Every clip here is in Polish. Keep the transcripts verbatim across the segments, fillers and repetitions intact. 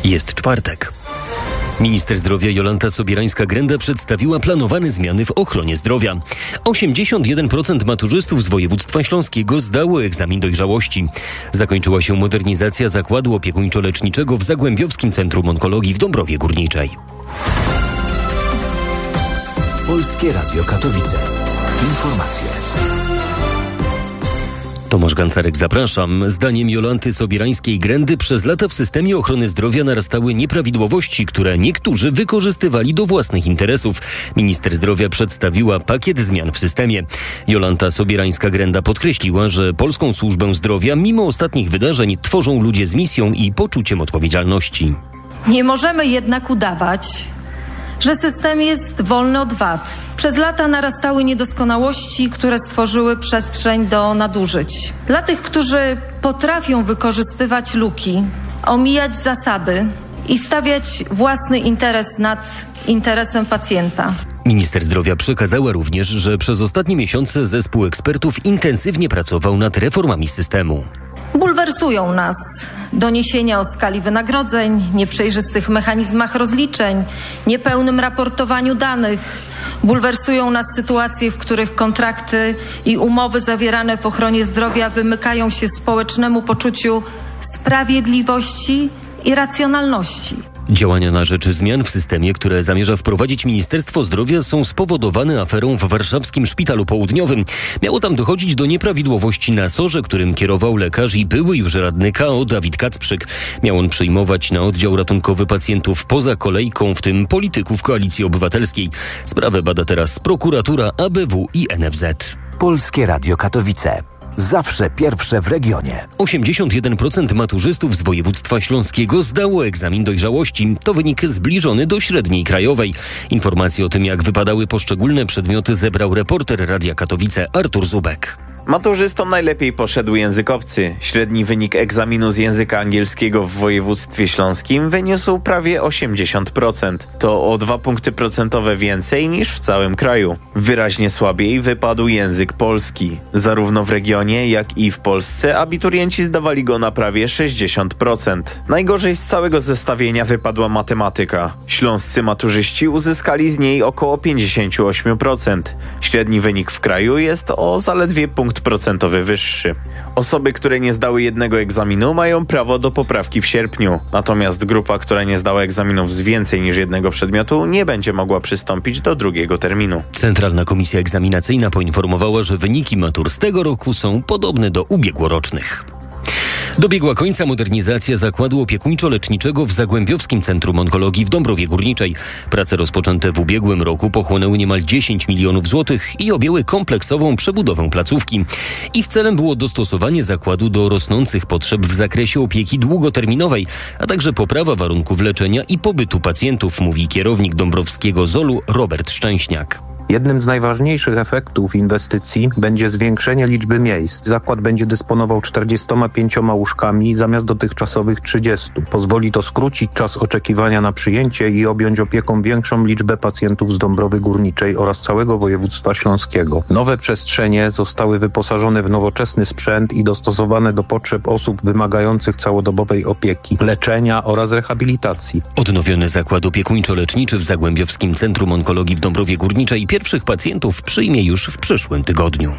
Jest czwartek. Minister zdrowia Jolanta Sobierańska-Grenda przedstawiła planowane zmiany w ochronie zdrowia. osiemdziesiąt jeden procent maturzystów z województwa śląskiego zdało egzamin dojrzałości. Zakończyła się modernizacja zakładu opiekuńczo-leczniczego w Zagłębiowskim Centrum Onkologii w Dąbrowie Górniczej. Polskie Radio Katowice. Informacje. Tomasz Gancarek, zapraszam. Zdaniem Jolanty Sobierańskiej-Grendy przez lata w systemie ochrony zdrowia narastały nieprawidłowości, które niektórzy wykorzystywali do własnych interesów. Minister zdrowia przedstawiła pakiet zmian w systemie. Jolanta Sobierańska-Grenda podkreśliła, że polską służbę zdrowia mimo ostatnich wydarzeń tworzą ludzie z misją i poczuciem odpowiedzialności. Nie możemy jednak udawać, że system jest wolny od wad. Przez lata narastały niedoskonałości, które stworzyły przestrzeń do nadużyć. Dla tych, którzy potrafią wykorzystywać luki, omijać zasady i stawiać własny interes nad interesem pacjenta. Minister zdrowia przekazała również, że przez ostatnie miesiące zespół ekspertów intensywnie pracował nad reformami systemu. Bulwersują nas doniesienia o skali wynagrodzeń, nieprzejrzystych mechanizmach rozliczeń, niepełnym raportowaniu danych. Bulwersują nas sytuacje, w których kontrakty i umowy zawierane w ochronie zdrowia wymykają się społecznemu poczuciu sprawiedliwości i racjonalności. Działania na rzecz zmian w systemie, które zamierza wprowadzić Ministerstwo Zdrowia, są spowodowane aferą w warszawskim Szpitalu Południowym. Miało tam dochodzić do nieprawidłowości na sorze, którym kierował lekarz i były już radny K O Dawid Kacprzyk. Miał on przyjmować na oddział ratunkowy pacjentów poza kolejką, w tym polityków Koalicji Obywatelskiej. Sprawę bada teraz prokuratura, A B W i N F Z. Polskie Radio Katowice. Zawsze pierwsze w regionie. osiemdziesiąt jeden procent maturzystów z województwa śląskiego zdało egzamin dojrzałości. To wynik zbliżony do średniej krajowej. Informacje o tym, jak wypadały poszczególne przedmioty, zebrał reporter Radia Katowice Artur Zubek. Maturzystom najlepiej poszedł język obcy. Średni wynik egzaminu z języka angielskiego w województwie śląskim wyniósł prawie osiemdziesiąt procent. To o dwa punkty procentowe więcej niż w całym kraju. Wyraźnie słabiej wypadł język polski. Zarówno w regionie, jak i w Polsce abiturienci zdawali go na prawie sześćdziesiąt procent. Najgorzej z całego zestawienia wypadła matematyka. Śląscy maturzyści uzyskali z niej około pięćdziesiąt osiem procent. Średni wynik w kraju jest o zaledwie punkt procentowy wyższy. Osoby, które nie zdały jednego egzaminu, mają prawo do poprawki w sierpniu. Natomiast grupa, która nie zdała egzaminów z więcej niż jednego przedmiotu, nie będzie mogła przystąpić do drugiego terminu. Centralna Komisja Egzaminacyjna poinformowała, że wyniki matur z tego roku są podobne do ubiegłorocznych. Dobiegła końca modernizacja zakładu opiekuńczo-leczniczego w Zagłębiowskim Centrum Onkologii w Dąbrowie Górniczej. Prace rozpoczęte w ubiegłym roku pochłonęły niemal dziesięć milionów złotych i objęły kompleksową przebudowę placówki. Ich celem było dostosowanie zakładu do rosnących potrzeb w zakresie opieki długoterminowej, a także poprawa warunków leczenia i pobytu pacjentów, mówi kierownik dąbrowskiego zolu Robert Szczęśniak. Jednym z najważniejszych efektów inwestycji będzie zwiększenie liczby miejsc. Zakład będzie dysponował czterdziestoma pięcioma łóżkami zamiast dotychczasowych trzydziestu. Pozwoli to skrócić czas oczekiwania na przyjęcie i objąć opieką większą liczbę pacjentów z Dąbrowy Górniczej oraz całego województwa śląskiego. Nowe przestrzenie zostały wyposażone w nowoczesny sprzęt i dostosowane do potrzeb osób wymagających całodobowej opieki, leczenia oraz rehabilitacji. Odnowiony zakład opiekuńczo-leczniczy w Zagłębiowskim Centrum Onkologii w Dąbrowie Górniczej pierwszych pacjentów przyjmie już w przyszłym tygodniu.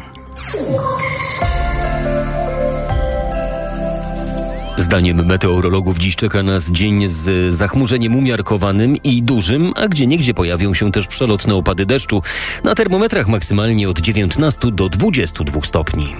Zdaniem meteorologów dziś czeka nas dzień z zachmurzeniem umiarkowanym i dużym, a gdzieniegdzie pojawią się też przelotne opady deszczu. Na termometrach maksymalnie od dziewiętnastu do dwudziestu dwóch stopni.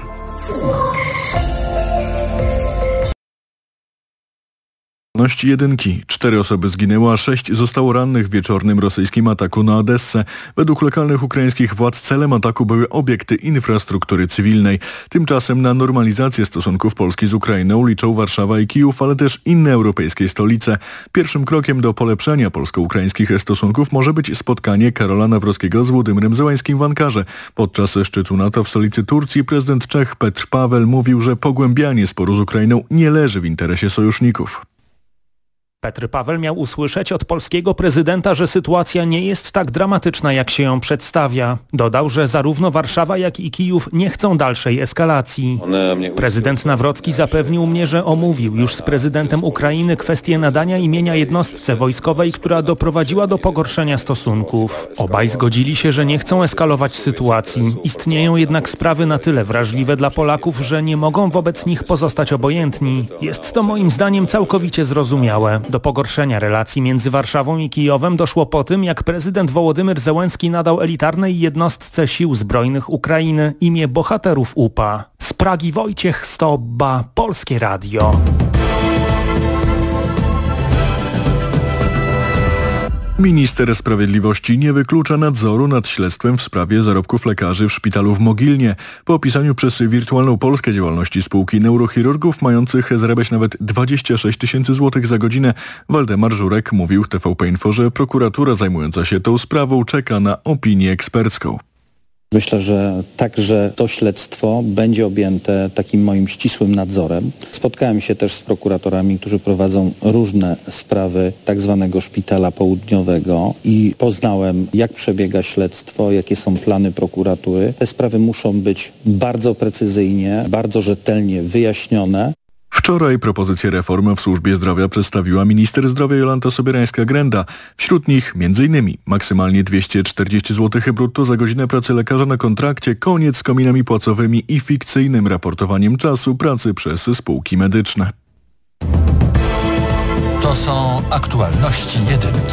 Jedynki. Cztery osoby zginęły, a sześć zostało rannych w wieczornym rosyjskim ataku na Odessę. Według lokalnych ukraińskich władz celem ataku były obiekty infrastruktury cywilnej. Tymczasem na normalizację stosunków Polski z Ukrainą liczą Warszawa i Kijów, ale też inne europejskie stolice. Pierwszym krokiem do polepszenia polsko-ukraińskich stosunków może być spotkanie Karola Nawrockiego z Włodymyrem Zełańskim w Ankarze. Podczas szczytu NATO w stolicy Turcji prezydent Czech Petr Paweł mówił, że pogłębianie sporu z Ukrainą nie leży w interesie sojuszników. Petr Paweł miał usłyszeć od polskiego prezydenta, że sytuacja nie jest tak dramatyczna, jak się ją przedstawia. Dodał, że zarówno Warszawa, jak i Kijów nie chcą dalszej eskalacji. Prezydent Nawrocki zapewnił mnie, że omówił już z prezydentem Ukrainy kwestię nadania imienia jednostce wojskowej, która doprowadziła do pogorszenia stosunków. Obaj zgodzili się, że nie chcą eskalować sytuacji. Istnieją jednak sprawy na tyle wrażliwe dla Polaków, że nie mogą wobec nich pozostać obojętni. Jest to moim zdaniem całkowicie zrozumiałe. Do pogorszenia relacji między Warszawą i Kijowem doszło po tym, jak prezydent Wołodymyr Zełenski nadał elitarnej jednostce sił zbrojnych Ukrainy imię bohaterów U P A. Z Pragi Wojciech Stobba, Polskie Radio. Minister Sprawiedliwości nie wyklucza nadzoru nad śledztwem w sprawie zarobków lekarzy w szpitalu w Mogilnie. Po opisaniu przez Wirtualną Polskę działalności spółki neurochirurgów mających zarabiać nawet dwadzieścia sześć tysięcy złotych za godzinę, Waldemar Żurek mówił w T V P Info, że prokuratura zajmująca się tą sprawą czeka na opinię ekspercką. Myślę, że także to śledztwo będzie objęte takim moim ścisłym nadzorem. Spotkałem się też z prokuratorami, którzy prowadzą różne sprawy tak zwanego szpitala południowego i poznałem, jak przebiega śledztwo, jakie są plany prokuratury. Te sprawy muszą być bardzo precyzyjnie, bardzo rzetelnie wyjaśnione. Wczoraj propozycje reform w służbie zdrowia przedstawiła minister zdrowia Jolanta Sobierańska-Grenda. Wśród nich m.in. maksymalnie dwieście czterdzieści złotych brutto za godzinę pracy lekarza na kontrakcie, koniec z kominami płacowymi i fikcyjnym raportowaniem czasu pracy przez spółki medyczne. To są aktualności jedynki.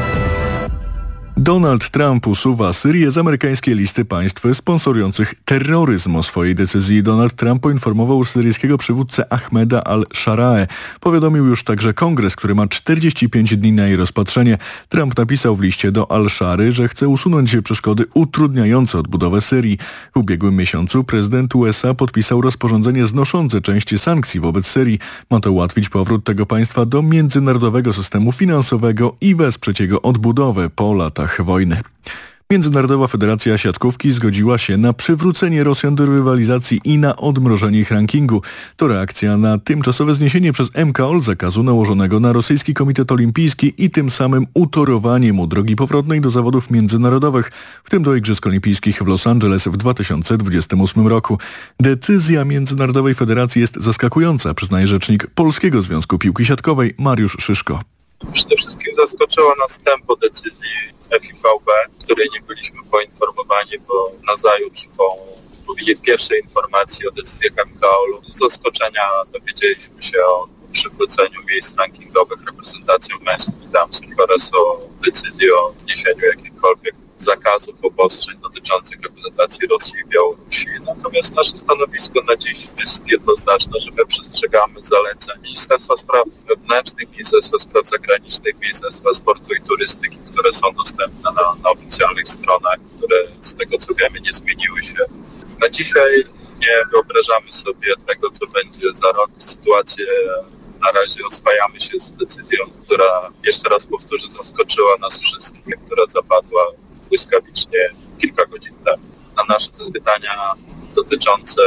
Donald Trump usuwa Syrię z amerykańskiej listy państw sponsorujących terroryzm. O swojej decyzji Donald Trump poinformował syryjskiego przywódcę Ahmeda al-Sharae. Powiadomił już także kongres, który ma czterdzieści pięć dni na jej rozpatrzenie. Trump napisał w liście do al-Shary, że chce usunąć przeszkody utrudniające odbudowę Syrii. W ubiegłym miesiącu prezydent U S A podpisał rozporządzenie znoszące część sankcji wobec Syrii. Ma to ułatwić powrót tego państwa do międzynarodowego systemu finansowego i wesprzeć jego odbudowę po latach wojny. Międzynarodowa Federacja Siatkówki zgodziła się na przywrócenie Rosjan do rywalizacji i na odmrożenie ich rankingu. To reakcja na tymczasowe zniesienie przez M K O L zakazu nałożonego na Rosyjski Komitet Olimpijski i tym samym utorowanie mu drogi powrotnej do zawodów międzynarodowych, w tym do Igrzysk Olimpijskich w Los Angeles w dwa tysiące dwudziestym ósmym roku. Decyzja Międzynarodowej Federacji jest zaskakująca, przyznaje rzecznik Polskiego Związku Piłki Siatkowej Mariusz Szyszko. Przede wszystkim zaskoczyło nas tempo decyzji F I V B, w której nie byliśmy poinformowani, bo nazajutrz po pierwszej informacji o decyzjach M K O L-u z zaskoczenia dowiedzieliśmy się o przywróceniu miejsc rankingowych reprezentacjom męskim i damskim oraz o decyzji o zniesieniu jakichkolwiek zakazów, obostrzeń dotyczących reprezentacji Rosji i Białorusi. Natomiast nasze stanowisko na dziś jest jednoznaczne, że my przestrzegamy zaleceń Ministerstwa Spraw Wewnętrznych, Ministerstwa Spraw Zagranicznych, Ministerstwa Sportu i Turystyki, które są dostępne na, na oficjalnych stronach, które z tego co wiemy nie zmieniły się. Na dzisiaj nie wyobrażamy sobie tego, co będzie za rok. Sytuację na razie oswajamy się z decyzją, która, jeszcze raz powtórzę, zaskoczyła nas wszystkich, która zapadła błyskawicznie kilka godzin temu. Na nasze pytania dotyczące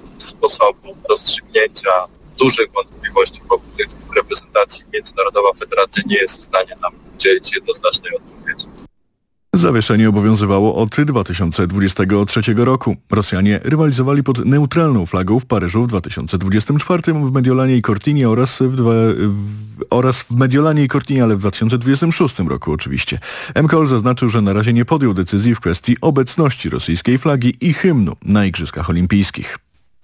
sposobu rozstrzygnięcia dużych wątpliwości wokół tych reprezentacji Międzynarodowa Federacja nie jest w stanie nam udzielić jednoznacznej odpowiedzi. Zawieszenie obowiązywało od dwa tysiące dwudziestego trzeciego roku. Rosjanie rywalizowali pod neutralną flagą w Paryżu w dwa tysiące dwudziestym czwartym, w Mediolanie i Cortinie oraz w, dwa, w, oraz w Mediolanie i Cortinie, ale w dwa tysiące dwudziestym szóstym roku oczywiście. M K O L zaznaczył, że na razie nie podjął decyzji w kwestii obecności rosyjskiej flagi i hymnu na Igrzyskach Olimpijskich.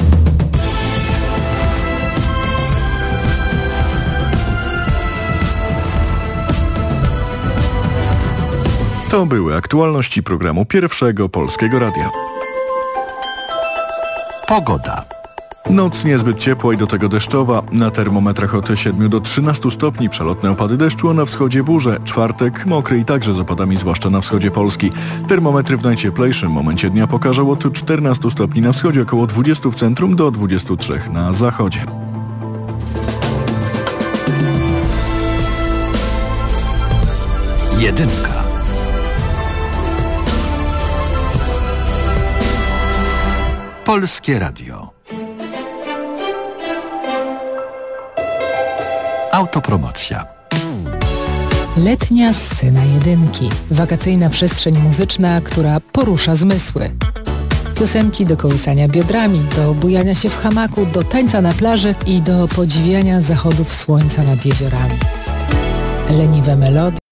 To były aktualności programu Pierwszego Polskiego Radia. Pogoda. Noc niezbyt ciepła i do tego deszczowa. Na termometrach od siedmiu do trzynastu stopni przelotne opady deszczu, a na wschodzie burze. Czwartek mokry i także z opadami, zwłaszcza na wschodzie Polski. Termometry w najcieplejszym momencie dnia pokażą od czternastu stopni na wschodzie, około dwudziestu w centrum do dwudziestu trzech na zachodzie. Jedynka. Polskie Radio. Autopromocja. Letnia scena jedynki. Wakacyjna przestrzeń muzyczna, która porusza zmysły. Piosenki do kołysania biodrami, do bujania się w hamaku, do tańca na plaży i do podziwiania zachodów słońca nad jeziorami. Leniwe melodie.